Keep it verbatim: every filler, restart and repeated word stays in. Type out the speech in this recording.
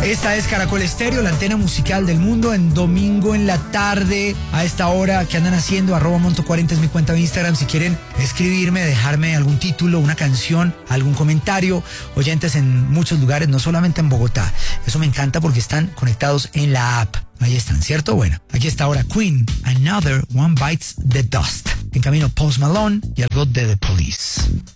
Esta es Caracol Estéreo, la antena musical del mundo, en domingo en la tarde, a esta hora. ¿Qué andan haciendo? Arroba Monto cuarenta es mi cuenta de Instagram. Si quieren escribirme, dejarme algún título, una canción, algún comentario. Oyentes en muchos lugares, no solamente en Bogotá. Eso me encanta porque están conectados en la app. Ahí están, ¿cierto? Bueno, aquí está ahora Queen, Another One Bites the Dust. En camino Post Malone y algo de The Police.